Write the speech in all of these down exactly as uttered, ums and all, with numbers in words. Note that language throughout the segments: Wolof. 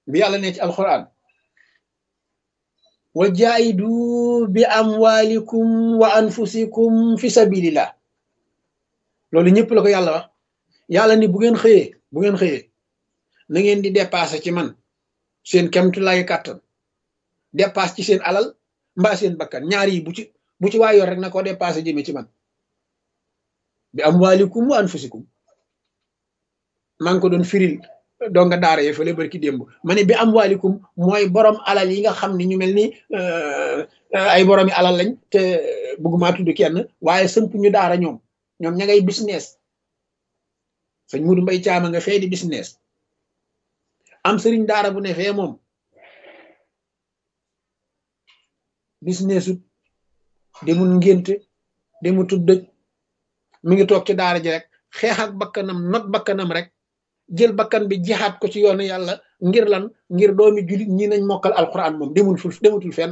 bi yàlla ne ci alquran wa jaahidu bi amwalikum wa anfusikum fi sabilillah loolu ñëpp la ko yàlla wax yàlla ni bu ngeen xëyee bu ngeen xëyee na ngeen di dépassé ci man seen kemtu lay kàttan dépasse ci seen alal mbaa seen bakkan ñaar yi bu ci bu ci waa yor rek na ko dépassé jëme ci man bi amwalikum wa anfusikum maa ngi ko doon firil doo nga daara ye fële barki démb ma ne bi amwalikum mooy borom alal yi nga xam ne ñu mel ni ay boromi alal lañ te bëgguma tudd kenn waaye sëmp ñu daara ñoom ñoom ña ngay business sëñ Mudu Mbay Caama nga fee di business am sëriñ daara bu ne fee moom businessut demul ngénte demul tuddëj mi ngi toog ci daara ji rek xeex ak bakkanam not bakkanam rek jël bakkan bi jihaat ko ci yoonu yàlla ngir lan ngir doomi julit ñi nañ mokkal alquran moom demul ful demutul fenn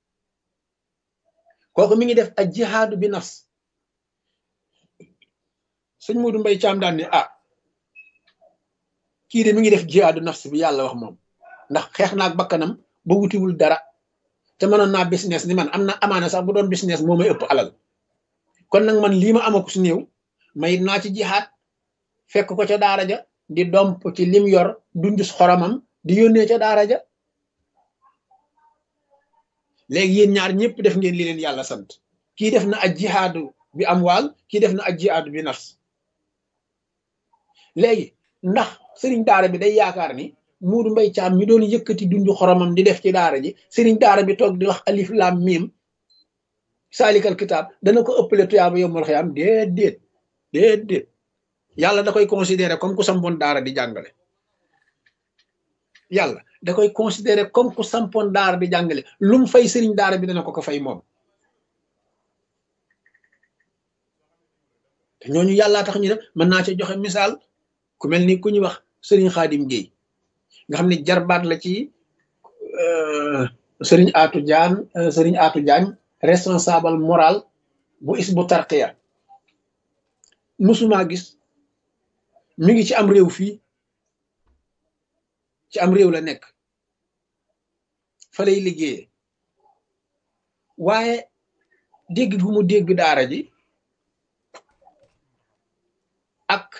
kooku mi ngi def ak jihaadu bi nafs sëñ Mudu Mbay Caam daan ne ah kii de mi ngi def jihaadu nafs bi yàlla wax moom ndax xeex naak bakkanam ba wutiwul dara te mënoon naa business ni man am na amaana sax bu doon business moo may ëpp alal kon nag man lii ma amaku su néew may naa ci jihaat fekk ko ca daara ja di domp ci lim yor dundus xoromam di yónnee ca daara ja léegi yéen ñaar ñëpp def ngeen li leen yàlla sant kii def na ak jihaadu bi amwaal kii def na ak jihaadu bi nafs léegi ndax sëriñ daara bi day yaakaar ni Muudu Mbay Caam mi doon yëkkati dundu xoromam di def ci daara ji sëriñ daara bi toog di wax alif lam mim saalikal kitaab dana ko ëppale tuyaaba yowmal xiyaam déet déet déet déet yàlla da koy considéré comme ku sampoon daara di jàngale yàlla da koy considéré comme ku sampoon daara di jàngale lu mu fay sëriñ daara bi dana ko ko fay moom te ñooñu yàllaa tax ñu def mën naa ci joxe misaal ku mel ni ku ñuy wax sëriñ Xaadim Géey nga xam ne jarbaat la ci sëriñ Aatu Jaan sëriñ Aatu Jaañ responsable moral bu Hizbut Tarqiyyah musuma gis mi ngi ci am réew fii ci am réew la nekk fa lay liggéeyee waaye dégg gu mu dégg daara ji ak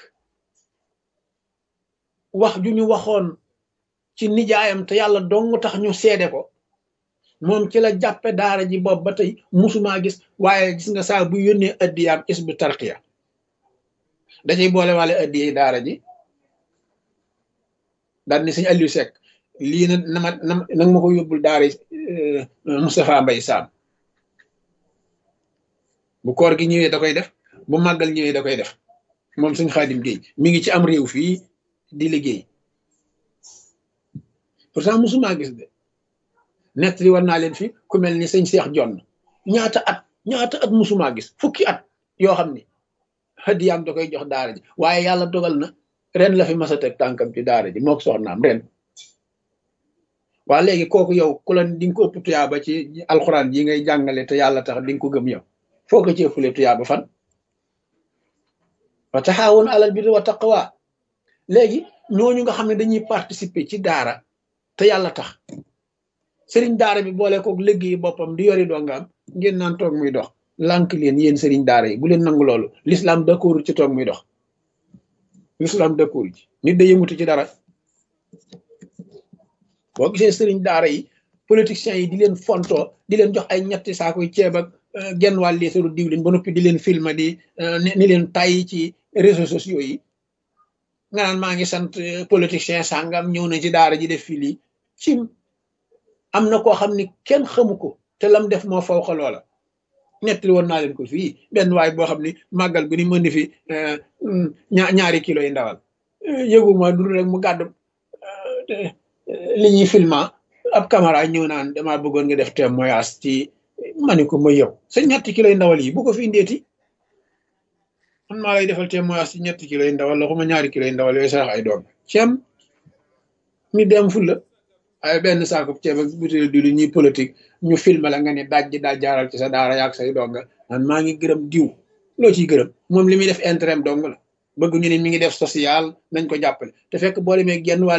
wax ju ñu waxoon ci nijaayam te yàlla dong tax ñu seede ko moom ci la jàppe daara ji boobu ba tey musuma gis waaye gis nga saa bu yónnee addiyaam Hizbut Tarqiyyah dacay boole wale addiyey daara ji daal ni sëñ Aliou Seck lii na nama na nag ma ko yóbbul daara Moustapha Mbay Saam bu koor gi ñëwee da koy def bu màggal ñëwee da koy def moom sëñ Xaadim Géey mi ngi ci am réew fii di liggéey pourtant musuma gis de nett li war naa leen fi ku mel ni sëñ Seex Jonn ñaata at ñaata at musuma gis fukki at yoo xam ni hadiyaam da koy jox daara ji waaye yàlla dogal na ren la fi masa teg tànkam ci daara ji mook soxnaam ren waa léegi kooku yow ku la di nga ko ëpp tuyaaba ci alxuraan yi ngay jàngale te yàlla tax di nga ko gëm yow foo ko ci ëppale tuyaaba fan wa taxaawun alal birri wa taqwa léegi ñooñu nga xam ne dañuy participer ci daara te yàlla tax sëriñ daara bi boole kook liggéey boppam di yori dongaam ngeen naan toog muy dox lànk leen yéen sëriñ daara yi bu leen nangu loolu l'islam d'accord ci toog muy dox l'islam d'accord ci nit da yëngutu ci dara boo gisee sëriñ daara yi politiciens yi di leen fontoo di leen jox ay ñetti saakoy ceeb ak genn wàll liitaru diwlin ba noppi di leen filma di ni leen tàyyi ci réseaux sociaux yi nga naan maa ngi sant politicien sàngam ñëw na ci daara ji def fii lii cim am na koo xam ni kenn xamu ko te lam def moo faw xa loola nettali woon naa leen ko fii benn waay boo xam ni màggal gu ni mën di fi ñaa ñaari kilo yi ndawal yëguma dul rek mu gàddu li ñuy filma ab caméra ñëw naan dama bëggoon nga def témoignage ci mani ko ma yow sa ñetti kilo yi ndawal yi bu ko fi ndeeti man maa lay defal témoignage ci ñetti kilo yi ndawal la xuma ñaari kilo yi ndawal yooyu sax ay doom ceem mi dem fulla ay benn saako ceeb ak butéel diwlin ñuy politique ñu filmé la nga ne daaj ji daaj jaaral ci sa daara yaag say donga man maa ngi gërëm diw loo ciy gërëm moom li muy def intérêt dong la bëgg ñu ne mi ngi def social nañ ko jàppale te fekk boo demee genn wàll